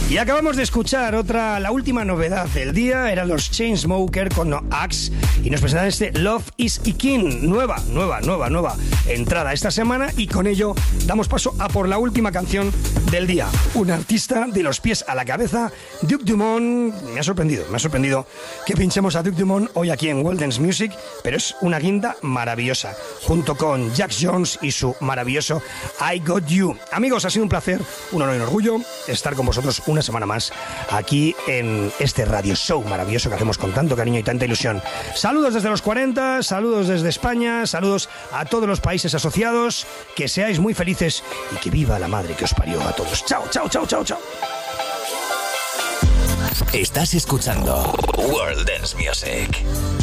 Y acabamos de escuchar la última novedad del día, eran los Chainsmokers con Axe, y nos presentan este Love is King, nueva entrada esta semana, y con ello damos paso a por la última canción del día. Un artista de los pies a la cabeza, Duke Dumont. Me ha sorprendido que pinchemos a Duke Dumont hoy aquí en World Dance Music, pero es una guinda maravillosa, junto con Jax Jones y su maravilloso I Got You. Amigos, ha sido un placer, un honor y un orgullo estar con vosotros una semana más aquí en este radio show maravilloso que hacemos con tanto cariño y tanta ilusión. Saludos desde los 40, saludos desde España, saludos a todos los países asociados, que seáis muy felices y que viva la madre que os parió a todos. Chao, chao, chao, chao, chao. Estás escuchando World Dance Music.